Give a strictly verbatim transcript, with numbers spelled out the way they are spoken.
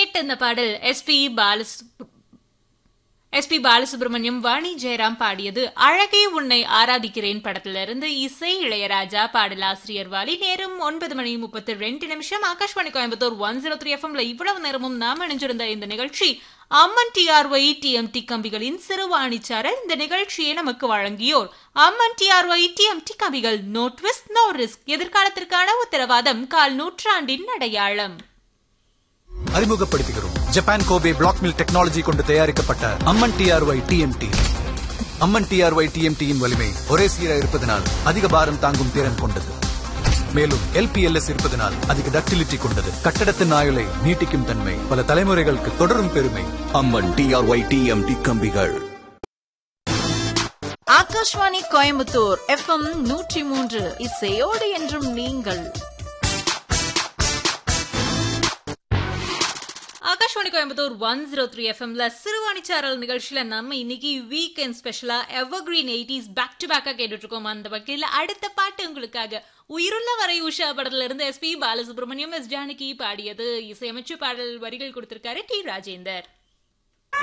கேட்ட இந்த பாடல் SP palace SP Balasubramaniam Vani Jayaram பாடியது. அழகே உன்னை ஆராதிக்கிறேன் படத்திலிருந்து. இசை இளையராஜா, பாடலாசிரியர் வாலி. நேரம் ஒன்பது மணி முப்பத்தி ரெண்டு நிமிஷம். Akashvani Coimbatore one zero three எஃப்எம்ல இவ்வளவு நேரமும் நாம் இணைஞ்சிருந்த இந்த நிகழ்ச்சி அம்மன் டிஆர்ஒய் டிஎம்டி கம்பிகளின் சிறுவாணிச்சாரல். இந்த நிகழ்ச்சியை நமக்கு வழங்கியோர் அம்மன் டிஆர்ஒய் டிஎம்டி கம்பிகள். நோ ட்விஸ்ட் நோ ரிஸ்க், எதிர்காலத்திற்கான உத்தரவாதம், கால் நூற்றாண்டின் அடையாளம். அறிமுகப்படுத்துகிறோம் Japan Kobe black mill technology கொண்டு தயாரிக்கப்பட்ட அம்மன் டிஆர்ஒய் டிஎம்டி. அம்மன் டிஆர்ஒய் டிஎம்டியின் வலிமை ஒரே சீரா இருப்பதனால் அதிக பாரம் தாங்கும் திறன் கொண்டது. மேலும் எல்பிஎல்எஸ் இருப்பதனால் அதிக டக்டிலிட்டி கொண்டது. கட்டடத்தின் ஆயுளை நீட்டிக்கும் தன்மை, பல தலைமுறைகளுக்கு தொடரும் பெருமை. அம்மன் டிஆர்ஒய் டிஎம்டி கம்பிகள். ஆகாஷ்வாணி கோயம்புத்தூர் எஃப்எம் நூற்றி மூன்று இசையோடு என்றும் நீங்கள். Akashvani Coimbatore one zero three எஃப்எம்ல சிறுவாணிச்சாரல் நிகழ்ச்சியில நம்ம இன்னைக்கு வீக்கெண்ட் ஸ்பெஷலா எவர்கிரீன் எயிட்டிஸ் பேக் டு பேக்கா கேட்டுட்டு இருக்கோம். அந்த வகையில அடுத்த பாட்டு உங்களுக்காக உயிருள்ள வரை உஷா படத்துல இருந்து எஸ்பி பாலசுப்ரமணியம், எஸ் ஜானகி பாடியது. இசையமைச்சு பாடல் வரிகள் கொடுத்திருக்காரு டி ராஜேந்தர்.